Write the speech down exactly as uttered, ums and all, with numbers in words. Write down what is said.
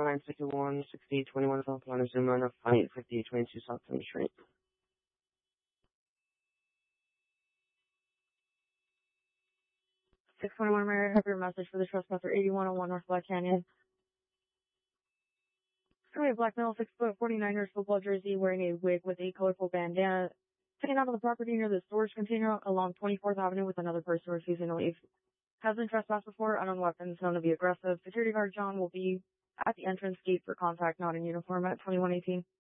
nine sixty-one, sixty, twenty-one South Montezuma, five fifty, twenty-two South Twenty Street. six twenty-one, may I have your message for the trespasser, eighty-one oh one North Black Canyon? Currently a black male, six foot, forty-nine-years football jersey, wearing a wig with a colorful bandana, taken out of the property near the storage container along twenty-fourth Avenue with another person refusing to leave. Has been trespassed before, unknown weapons, known to be aggressive. Security guard John will be at the entrance gate for contact, not in uniform, at twenty-one eighteen.